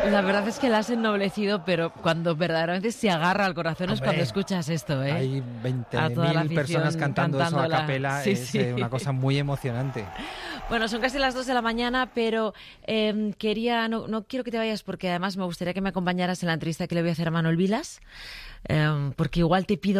La verdad es que la has ennoblecido, pero cuando verdaderamente se agarra al corazón es cuando escuchas esto, ¿eh? Hay A toda la 20.000 personas afición cantando eso a cantándola. capela, Sí, es sí. una cosa muy emocionante. Bueno, son casi las 2 de la mañana, pero no quiero que te vayas porque además me gustaría que me acompañaras en la entrevista que le voy a hacer a Manuel Vilas, porque igual te pido